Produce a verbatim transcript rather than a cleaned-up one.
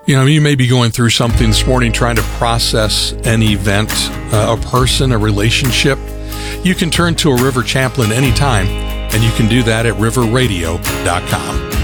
You know, you may be going through something this morning, trying to process an event, uh, a person, a relationship. You can turn to a River Chaplain anytime, and you can do that at river radio dot com.